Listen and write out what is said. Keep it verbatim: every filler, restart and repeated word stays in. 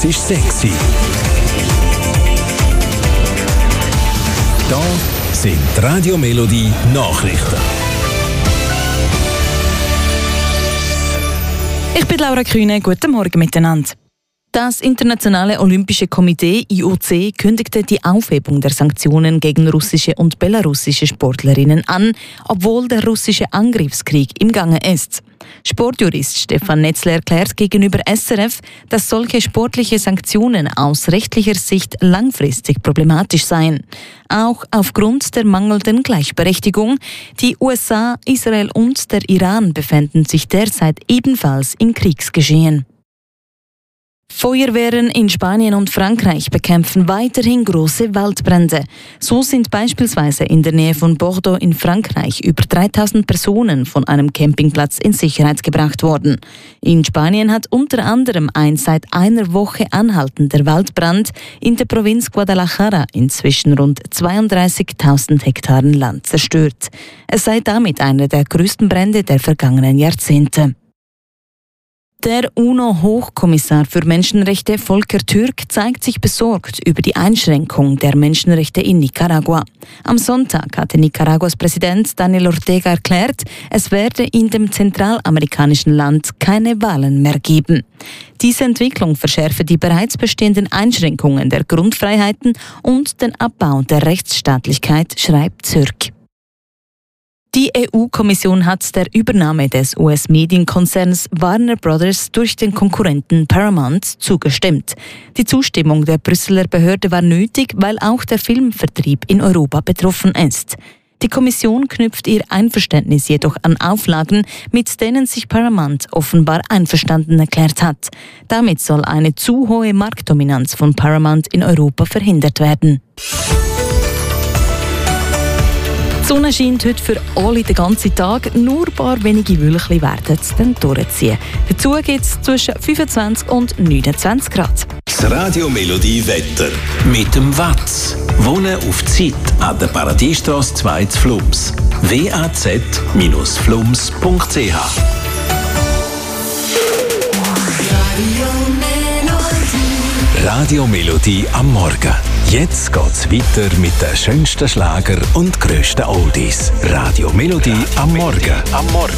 Es ist sexy. Da sind die Radio Melodie Nachrichten. Ich bin Laura Kühne, guten Morgen miteinander. Das Internationale Olympische Komitee I O C kündigte die Aufhebung der Sanktionen gegen russische und belarussische Sportlerinnen an, obwohl der russische Angriffskrieg im Gange ist. Sportjurist Stefan Netzler erklärt gegenüber S R F, dass solche sportliche Sanktionen aus rechtlicher Sicht langfristig problematisch seien. Auch aufgrund der mangelnden Gleichberechtigung. Die U S A, Israel und der Iran befinden sich derzeit ebenfalls im Kriegsgeschehen. Feuerwehren in Spanien und Frankreich bekämpfen weiterhin große Waldbrände. So sind beispielsweise in der Nähe von Bordeaux in Frankreich über dreitausend Personen von einem Campingplatz in Sicherheit gebracht worden. In Spanien hat unter anderem ein seit einer Woche anhaltender Waldbrand in der Provinz Guadalajara inzwischen rund zweiunddreißigtausend Hektaren Land zerstört. Es sei damit einer der größten Brände der vergangenen Jahrzehnte. Der UNO-Hochkommissar für Menschenrechte Volker Türk zeigt sich besorgt über die Einschränkung der Menschenrechte in Nicaragua. Am Sonntag hatte Nicaraguas Präsident Daniel Ortega erklärt, es werde in dem zentralamerikanischen Land keine Wahlen mehr geben. Diese Entwicklung verschärfe die bereits bestehenden Einschränkungen der Grundfreiheiten und den Abbau der Rechtsstaatlichkeit, schreibt Türk. Die E U-Kommission hat der Übernahme des U S-Medienkonzerns Warner Brothers durch den Konkurrenten Paramount zugestimmt. Die Zustimmung der Brüsseler Behörde war nötig, weil auch der Filmvertrieb in Europa betroffen ist. Die Kommission knüpft ihr Einverständnis jedoch an Auflagen, mit denen sich Paramount offenbar einverstanden erklärt hat. Damit soll eine zu hohe Marktdominanz von Paramount in Europa verhindert werden. Die Sonne scheint heute für alle den ganzen Tag, nur ein paar wenige Wölkchen werden es dann durchziehen. Dazu gibt es zwischen fünfundzwanzig und neunundzwanzig Grad. Das Radio Melodie Wetter mit dem Watz. Wohnen auf Zeit an der Paradiestrasse zwei zu Flums. w a z Bindestrich flums punkt c h Radio Melodie am Morgen. Jetzt geht's weiter mit den schönsten Schlager und grössten Oldies. Radio Melodie am Morgen. Am Morgen.